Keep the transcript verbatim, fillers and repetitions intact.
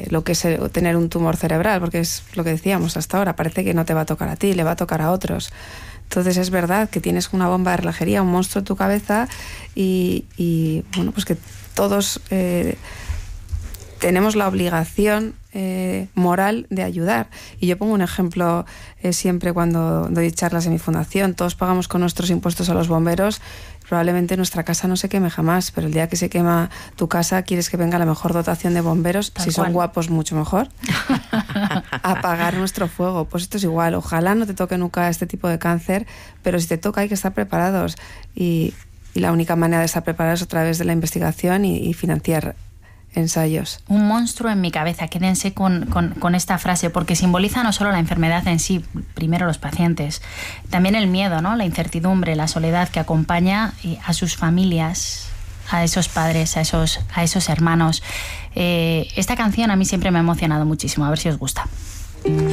lo que es tener un tumor cerebral, porque es lo que decíamos hasta ahora, parece que no te va a tocar a ti, le va a tocar a otros. Entonces es verdad que tienes una bomba de relojería, un monstruo en tu cabeza y, y bueno, pues que todos eh, tenemos la obligación eh, moral de ayudar. Y yo pongo un ejemplo eh, siempre cuando doy charlas en mi fundación. Todos pagamos con nuestros impuestos a los bomberos. Probablemente nuestra casa no se queme jamás, pero el día que se quema tu casa quieres que venga la mejor dotación de bomberos, Tal si son cual. guapos mucho mejor, a apagar nuestro fuego. Pues esto es igual, ojalá no te toque nunca este tipo de cáncer, pero si te toca hay que estar preparados y, y la única manera de estar preparados es a través de la investigación y, y financiar ensayos. Un monstruo en mi cabeza, quédense con, con, con esta frase, porque simboliza no solo la enfermedad en sí, primero los pacientes, también el miedo, ¿no? La incertidumbre, la soledad que acompaña a sus familias, a esos padres, a esos, a esos hermanos. Eh, esta canción a mí siempre me ha emocionado muchísimo, a ver si os gusta.